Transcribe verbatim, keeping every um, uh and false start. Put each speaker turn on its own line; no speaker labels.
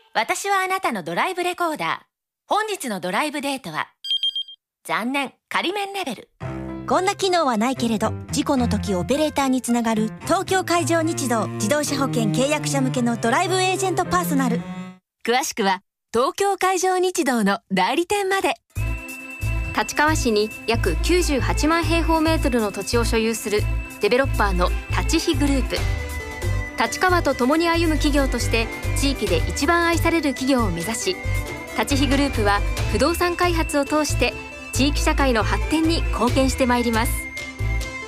私はあなたのドライブレコーダー。本日のドライブデートは残念、仮免レベル。
こんな機能はないけれど、事故の時オペレーターにつながる東京海上日動自動車保険契約者向けのドライブエージェントパーソナル。
詳しくは東京海上日動の代理店まで。
立川市に約きゅうじゅうはちまん平方メートルの土地を所有するデベロッパーの立飛グループ。立川と共に歩む企業として地域で一番愛される企業を目指し、立飛グループは不動産開発を通して地域社会の発展に貢献してまいります。